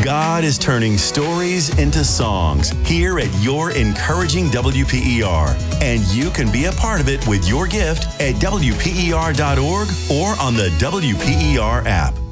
God is turning stories into songs here at your encouraging WPER, and you can be a part of it with your gift at WPER.org or on the WPER app.